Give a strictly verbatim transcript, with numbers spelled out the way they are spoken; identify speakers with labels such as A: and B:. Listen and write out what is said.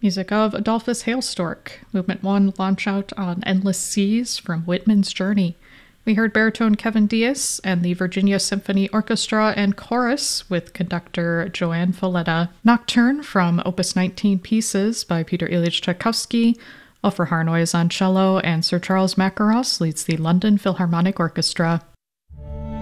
A: Music of Adolphus Hailstork. Movement one, Launch Out on Endless Seas from Whitman's Journey. We heard baritone Kevin Diaz and the Virginia Symphony Orchestra and Chorus with conductor Joanne Falletta. Nocturne from Opus nineteen Pieces by Peter Ilyich Tchaikovsky. Ulfr Harnoy is on cello, and Sir Charles Mackerross leads the London Philharmonic Orchestra.